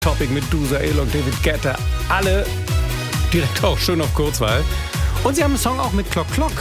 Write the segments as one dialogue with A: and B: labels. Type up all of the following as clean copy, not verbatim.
A: Topic mit Dusa, Elok, David Guetta, alle direkt auch schön auf Kurzwahl. Und sie haben einen Song auch mit Clock Clock.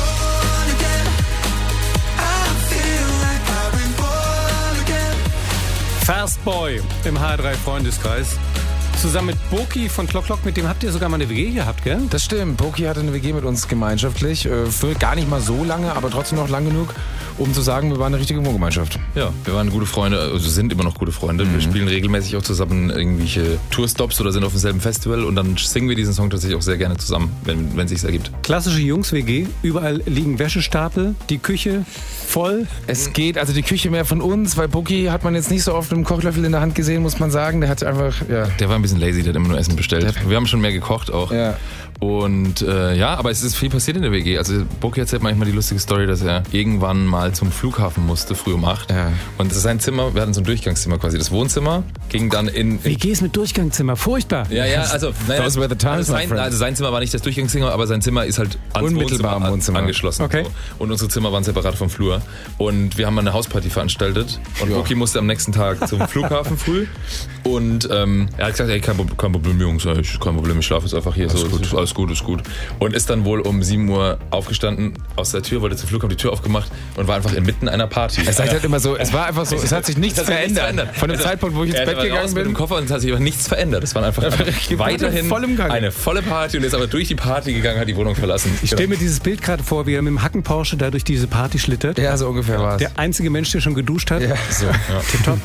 A: Fast Boy im HR3 Freundeskreis. Zusammen mit Boki von Clock Clock, mit dem habt ihr sogar mal eine WG gehabt, gell?
B: Das stimmt, Boki hatte eine WG mit uns gemeinschaftlich. Für gar nicht mal so lange, aber trotzdem noch lang genug, um zu sagen, wir waren eine richtige Wohngemeinschaft.
C: Ja, wir waren gute Freunde, also sind immer noch gute Freunde. Wir spielen regelmäßig auch zusammen irgendwelche Tourstops oder sind auf demselben Festival und dann singen wir diesen Song tatsächlich auch sehr gerne zusammen, wenn es sich ergibt.
A: Klassische Jungs-WG, überall liegen Wäschestapel, die Küche voll.
B: Es geht, also die Küche mehr von uns, weil Boki hat man jetzt nicht so oft mit dem Kochlöffel in der Hand gesehen, muss man sagen. Der hat einfach, ja.
C: Der war ein bisschen lazy, der hat immer nur Essen bestellt. Wir haben schon mehr gekocht auch.
B: Ja.
C: Und aber es ist viel passiert in der WG. Also Boki erzählt manchmal die lustige Story, dass er irgendwann mal zum Flughafen musste, früh um 8.
B: Ja.
C: Und das ist sein Zimmer, wir hatten so ein Durchgangszimmer quasi. Das Wohnzimmer ging dann in
A: WGs mit Durchgangszimmer, furchtbar.
C: Ja, also,
B: Those were the times,
C: sein Zimmer war nicht das Durchgangszimmer, aber sein Zimmer ist halt ans
B: unmittelbar am Wohnzimmer
C: angeschlossen.
A: Okay.
C: So. Und unsere Zimmer waren separat vom Flur. Und wir haben mal eine Hausparty veranstaltet. Und Boki musste am nächsten Tag zum Flughafen früh. Und er hat gesagt, ey, kein Problem, Jungs, kein Problem, ich schlafe jetzt einfach hier. Alles gut. Und ist dann wohl um 7 Uhr aufgestanden aus der Tür, wollte zum Flughafen, die Tür aufgemacht und war einfach inmitten einer Party.
B: Es sagt halt immer so, es war einfach so, es hat sich nichts verändert. Von dem Zeitpunkt, wo ich ins Bett gegangen bin.
C: Mit dem Koffer und es hat sich aber nichts verändert. Es war einfach weiterhin eine volle Party und ist aber durch die Party gegangen, hat die Wohnung verlassen.
A: Ich stelle mir dieses Bild gerade vor, wie er mit dem Hacken-Porsche da durch diese Party schlittert.
B: Ja, so ungefähr war es.
A: Der einzige Mensch, der schon geduscht hat.
B: Ja.
C: So, ja.
A: Tipptopp.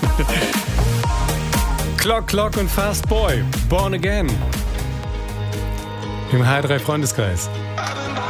A: Clock Clock und Fast Boy, Born Again. Im HR3 Freundeskreis.